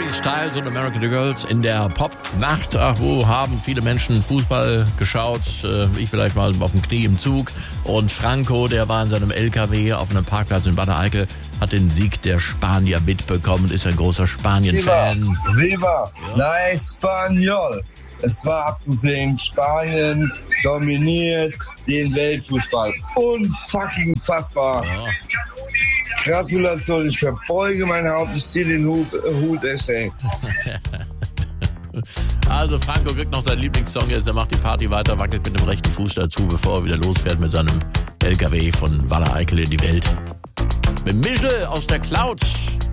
Harry Styles und American Girls in der Pop-Nacht. Ach, wo haben viele Menschen Fußball geschaut? Ich vielleicht mal auf dem Knie im Zug. Und Franco, der war in seinem LKW auf einem Parkplatz in Bad Eickel, hat den Sieg der Spanier mitbekommen, ist ein großer Spanien-Fan. Viva, la Español. Es war abzusehen, Spanien dominiert den Weltfußball. Unfucking fassbar. Ja. Gratulation, ich verbeuge mein Haupt, ich ziehe den Hut ey. Also Franco kriegt noch seinen Lieblingssong jetzt, er macht die Party weiter, wackelt mit dem rechten Fuß dazu, bevor er wieder losfährt mit seinem LKW von Waller Eickel in die Welt. Mit Michel aus der Cloud.